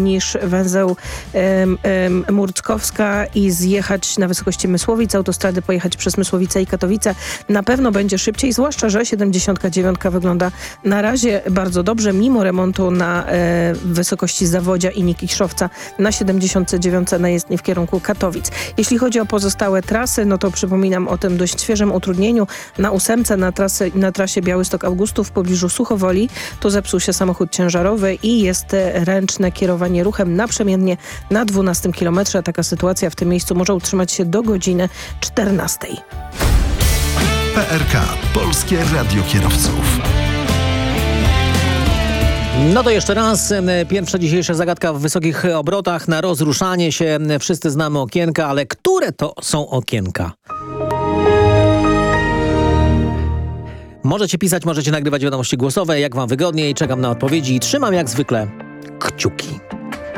niż węzeł Murckowska i zjechać na wysokości Mysłowic, autostrady pojechać przez Mysłowice i Katowice. Na pewno będzie szybciej, zwłaszcza, że 79 wygląda na razie bardzo dobrze, mimo remontu na wysokości Zawodzia i Nikiszowca na 79 na jezdni w kierunku Katowic. Jeśli chodzi o pozostałe trasy, no to przypominam o tym dość świeżym utrudnieniu na 8 na trasie Białystok-Augustów w pobliżu Suchowoli. Tu zepsuł się samochód ciężarowy i jest ręczne kierowanie ruchem naprzemiennie na 12 kilometrze. Taka sytuacja w tym miejscu może utrzymać się do godziny 14. PRK. Polskie Radio Kierowców. No to jeszcze raz, pierwsza dzisiejsza zagadka w wysokich obrotach. Na rozruszanie się wszyscy znamy okienka, ale które to są okienka? Możecie pisać, możecie nagrywać wiadomości głosowe, jak wam wygodniej. Czekam na odpowiedzi i trzymam jak zwykle kciuki.